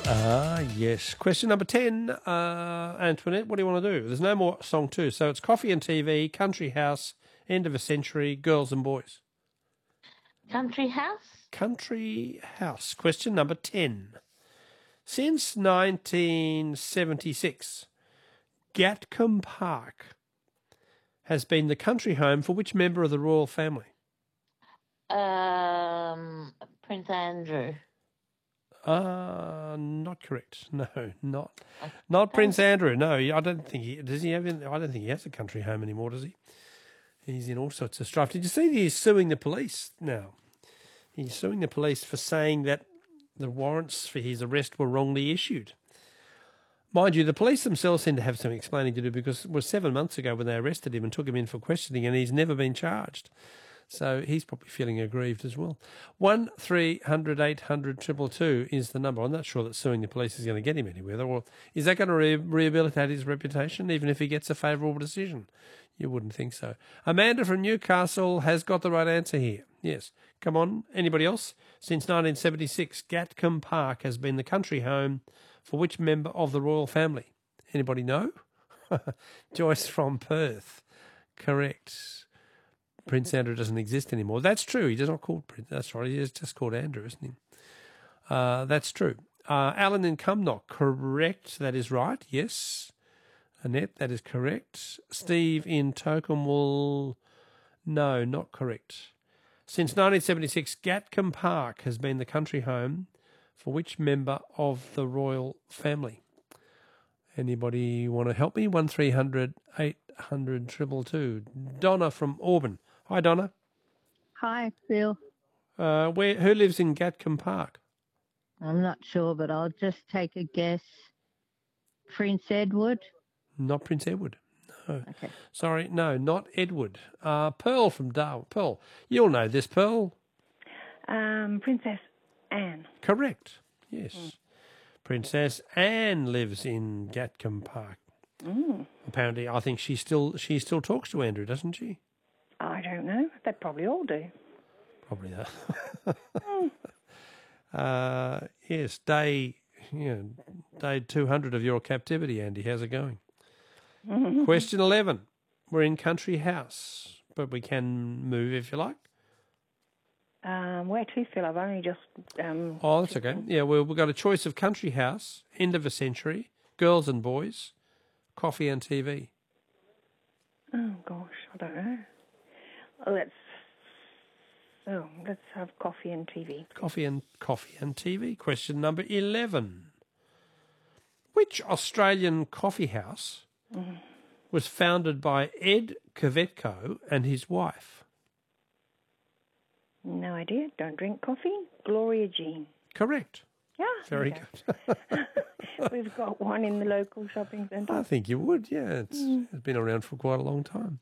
Yes. Question number 10, Antoinette, what do you want to do? There's no more song 2, so it's coffee and TV, country house, end of a century, girls and boys. Country house? Country house. Question number 10. Since 1976, Gatcombe Park has been the country home for which member of the royal family? Prince Andrew. Not correct. No, not Prince Andrew. No, I don't think he does. I don't think he has a country home anymore, does he? He's in all sorts of strife. Did you see that he's suing the police now? He's suing the police for saying that the warrants for his arrest were wrongly issued. Mind you, the police themselves seem to have some explaining to do because it was 7 months ago when they arrested him and took him in for questioning, and he's never been charged. So he's probably feeling aggrieved as well. 1300 800 222 is the number. I'm not sure that suing the police is going to get him anywhere. Or is that going to rehabilitate his reputation, even if he gets a favourable decision? You wouldn't think so. Amanda from Newcastle has got the right answer here. Yes. Come on. Anybody else? Since 1976, Gatcombe Park has been the country home for which member of the royal family? Anybody know? Joyce from Perth. Correct. Prince Andrew doesn't exist anymore. That's true. He's not called Prince. That's right. He is just called Andrew, isn't he? That's true. Alan in Cumnock, correct. That is right. Yes. Annette, that is correct. Steve in Tocumwal, no, not correct. Since 1976, Gatcombe Park has been the country home for which member of the royal family? Anybody want to help me? 1300 800 222. Donna from Auburn. Hi, Donna. Hi, Phil. Who lives in Gatcombe Park? I'm not sure, but I'll just take a guess. Prince Edward? Not Prince Edward. No. Okay. Sorry, no, not Edward. Pearl from Darwin. Pearl, you'll know this, Pearl. Princess Anne. Correct. Yes. Princess Anne lives in Gatcombe Park. Apparently, I think she still talks to Andrew, doesn't she? I don't know. They probably all do. Probably that. Yes, day 200 of your captivity, Andy. How's it going? Question 11. We're in country house, but we can move if you like. Where to, Phil? I've only just... oh, that's okay. Yeah, we've got a choice of country house, end of a century, girls and boys, coffee and TV. Oh, gosh, I don't know. Let's have coffee and TV. Coffee and TV. Question number 11. Which Australian coffee house was founded by Ed Kvetko and his wife? No idea. Don't drink coffee. Gloria Jean. Correct. Yeah. Very good. We've got one in the local shopping centre. I think you would, yeah. It's been around for quite a long time.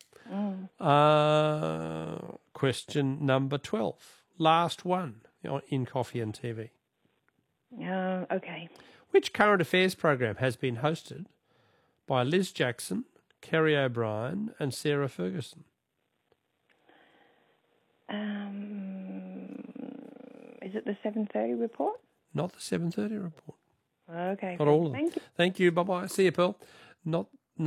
Question number 12. Last one in coffee and TV. Okay. Which current affairs program has been hosted by Liz Jackson, Kerry O'Brien and Sarah Ferguson? Is it the 7:30 report? Not the 7:30 report. Okay. Not all of them. Thank you. Thank you. Bye-bye. See you, Pearl. No.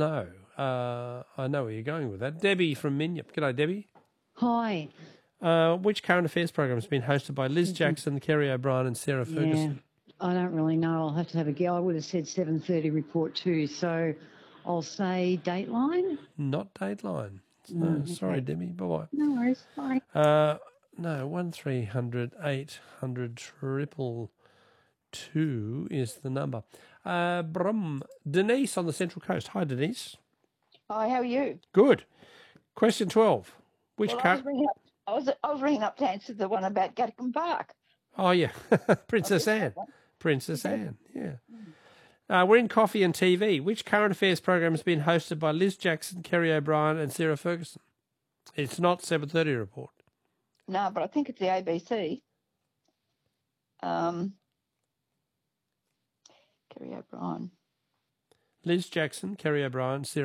I know where you're going with that. Debbie from Minyip. G'day, Debbie. Hi. Which current affairs program has been hosted by Liz Jackson, Kerry O'Brien and Sarah Ferguson? I don't really know. I'll have to have a go. I would have said 7:30 report too, so I'll say Dateline. Not Dateline. No, sorry, Debbie. Bye-bye. No worries. Bye. No, 1300 800 222 is the number. Denise on the Central Coast. Hi, Denise. Hi, how are you? Good. Question 12. I was ringing up to answer the one about Gatcombe Park. Oh, yeah. Princess Anne. Princess Anne, yeah. We're in coffee and TV. Which current affairs program has been hosted by Liz Jackson, Kerry O'Brien and Sarah Ferguson? It's not 7:30 report. No, but I think it's the ABC. Kerry O'Brien. Liz Jackson, Kerry O'Brien, Sarah